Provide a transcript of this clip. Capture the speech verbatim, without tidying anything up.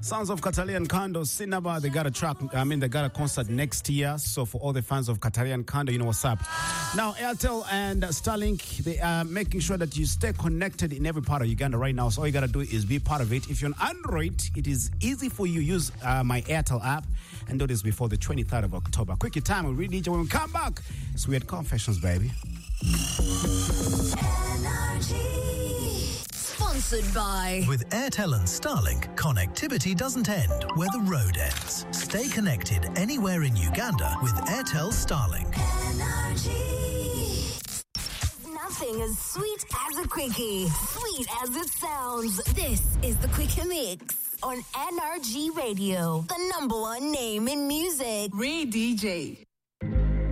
Sons of Katalian Kando, Sinaba, they got a track, I mean, they got a concert next year. So for all the fans of Katalian Kando, you know what's up. Now, Airtel and Starlink, they are making sure that you stay connected in every part of Uganda right now. So all you got to do is be part of it. If you're on Android, it is easy for you. Use uh, my Airtel app and do this before the twenty-third of October. Quick your time. We'll read each when we come back. It's Weird Confessions, baby. Sponsored by... With Airtel and Starlink, connectivity doesn't end where the road ends. Stay connected anywhere in Uganda with Airtel Starlink. Energy. Nothing as sweet as a quickie. Sweet as it sounds. This is the Quickie Mix on N R G Radio. The number one name in music. Ray D J.